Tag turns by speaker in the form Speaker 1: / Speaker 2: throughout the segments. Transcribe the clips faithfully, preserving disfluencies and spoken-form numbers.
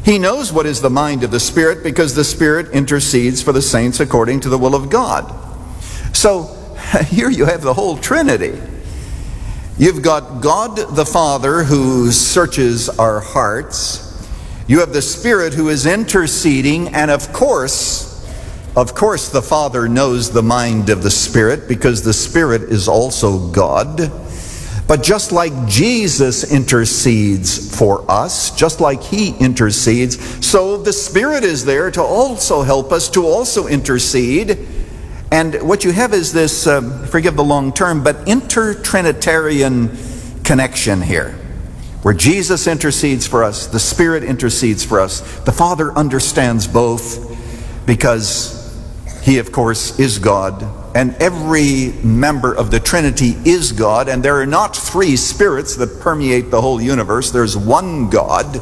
Speaker 1: He knows what is the mind of the Spirit because the Spirit intercedes for the saints according to the will of God. So here you have the whole Trinity. You've got God the Father who searches our hearts. You have the Spirit who is interceding, and of course, of course the Father knows the mind of the Spirit because the Spirit is also God. But just like Jesus intercedes for us, just like He intercedes, so the Spirit is there to also help us, to also intercede. And what you have is this, um, forgive the long term, but inter-Trinitarian connection here, where Jesus intercedes for us, the Spirit intercedes for us. The Father understands both because He, of course, is God, and every member of the Trinity is God, and there are not three spirits that permeate the whole universe. There's one God.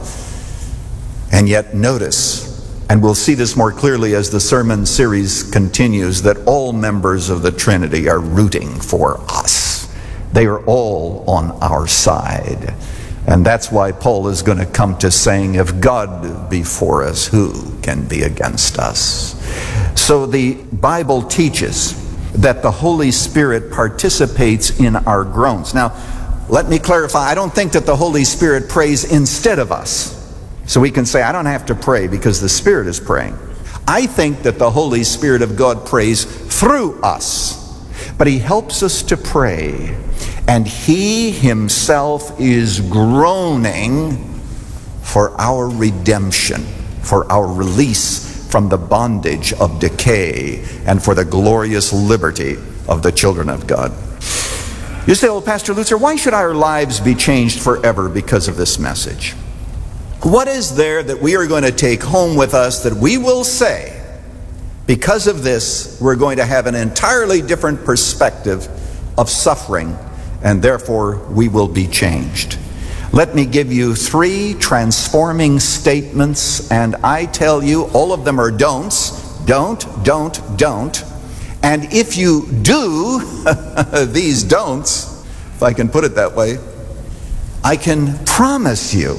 Speaker 1: And yet notice, and we'll see this more clearly as the sermon series continues, that all members of the Trinity are rooting for us. They are all on our side. And that's why Paul is going to come to saying, if God be for us, who can be against us? So the Bible teaches that the Holy Spirit participates in our groans. Now, let me clarify, I don't think that the Holy Spirit prays instead of us. So we can say, I don't have to pray because the Spirit is praying. I think that the Holy Spirit of God prays through us. But He helps us to pray. And He Himself is groaning for our redemption, for our release from the bondage of decay, and for the glorious liberty of the children of God. You say, well, Pastor Lutzer, why should our lives be changed forever because of this message? What is there that we are going to take home with us that we will say, because of this, we're going to have an entirely different perspective of suffering, and therefore we will be changed? Let me give you three transforming statements, and I tell you, all of them are don'ts. Don't, don't, don't. And if you do these don'ts, if I can put it that way, I can promise you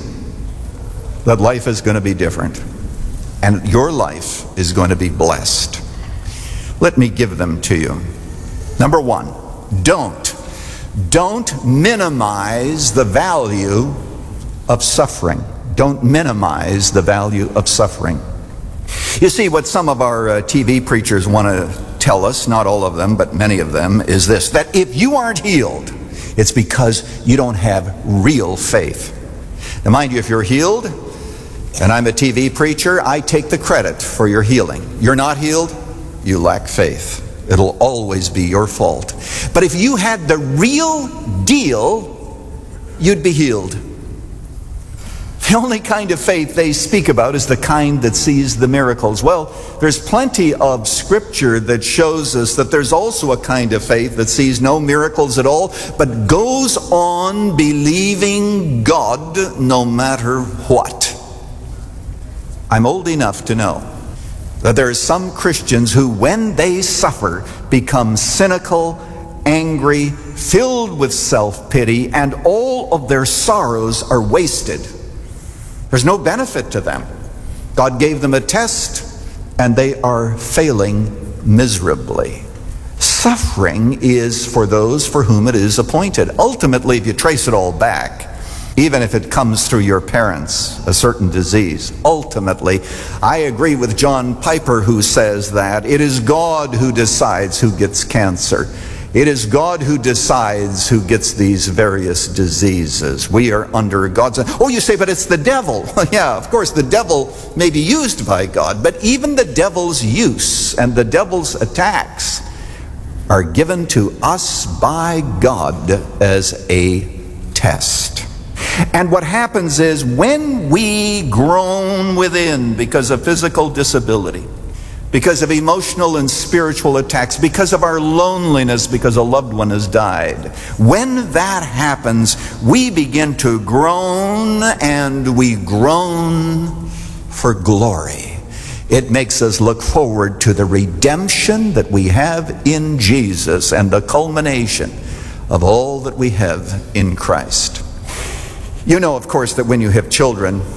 Speaker 1: that life is going to be different. And your life is going to be blessed. Let me give them to you. Number one, don't. Don't minimize the value of suffering. Don't minimize the value of suffering. You see, what some of our uh, T V preachers want to tell us, not all of them, but many of them, is this, that if you aren't healed, it's because you don't have real faith. Now, mind you, if you're healed, and I'm a T V preacher, I take the credit for your healing. You're not healed, you lack faith. It'll always be your fault. But if you had the real deal, you'd be healed. The only kind of faith they speak about is the kind that sees the miracles. Well, there's plenty of scripture that shows us that there's also a kind of faith that sees no miracles at all, but goes on believing God no matter what. I'm old enough to know that there are some Christians who, when they suffer, become cynical, angry, filled with self-pity, and all of their sorrows are wasted. There's no benefit to them. God gave them a test, and they are failing miserably. Suffering is for those for whom it is appointed. Ultimately, if you trace it all back, even if it comes through your parents, a certain disease, ultimately, I agree with John Piper, who says that it is God who decides who gets cancer. It is God who decides who gets these various diseases. We are under God's... Oh, you say, but it's the devil. Yeah, of course, the devil may be used by God, but even the devil's use and the devil's attacks are given to us by God as a test. And what happens is, when we groan within because of physical disability, because of emotional and spiritual attacks, because of our loneliness, because a loved one has died, when that happens, we begin to groan, and we groan for glory. It makes us look forward to the redemption that we have in Jesus and the culmination of all that we have in Christ. You know, of course, that when you have children,